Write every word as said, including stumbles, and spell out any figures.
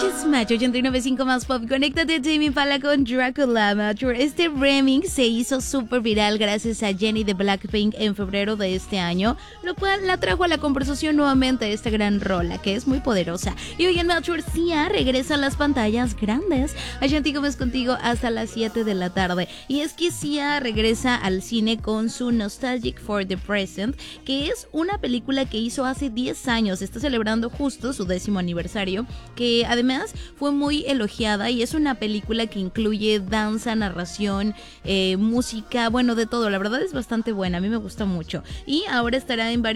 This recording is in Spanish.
Smash ochenta y nueve punto cinco más pop. Conéctate a Tame Impala con Dracula Mature. Este remix se hizo súper viral gracias a Jennie de Blackpink en febrero de este año, lo cual la trajo a la conversación nuevamente esta gran rola, que es muy poderosa. Y hoy en Mature, Sia regresa a las pantallas grandes. Ashanti Gómez contigo hasta las siete de la tarde. Y es que Sia regresa al cine con su Nostalgic for the Present, que es una película que hizo hace diez años. Está celebrando justo su décimo aniversario, que además fue muy elogiada y es una película que incluye danza, narración, eh, música, bueno, de todo. La verdad es bastante buena, a mí me gusta mucho. Y ahora estará en varios